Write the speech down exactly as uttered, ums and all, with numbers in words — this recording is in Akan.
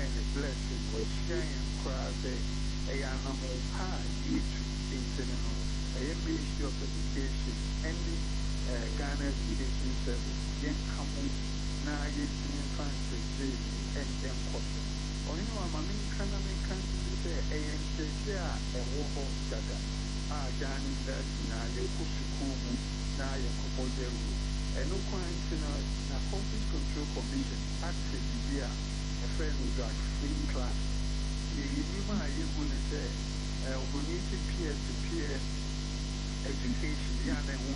and a blessing was sharing crowd a animal high you to internal a Ministry of Education and Ghana Education Service young couple now getting fancy and then cotton. Or you know, I'm a main kind of main country say a M C a war of Gaga. Ah, Ghana that now you push Kumu now you couple there. And no crime na Conflict Control Commission acted here a friend who got free class. You might even say, we need to peer to peer education, yeah, and